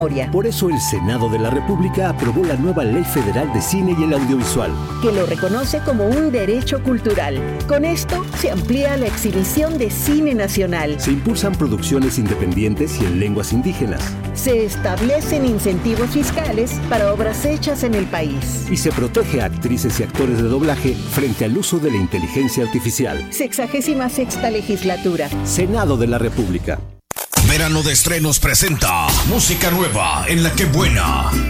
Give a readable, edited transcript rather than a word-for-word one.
Por eso el Senado de la República aprobó la nueva Ley Federal de Cine y el Audiovisual, que lo reconoce como un derecho cultural. Con esto se amplía la exhibición de cine nacional. Se impulsan producciones independientes y en lenguas indígenas. Se establecen incentivos fiscales para obras hechas en el país. Y se protege a actrices y actores de doblaje frente al uso de la inteligencia artificial. 66ª legislatura. Senado de la República. Verano de Estrenos presenta música nueva en La Que Buena.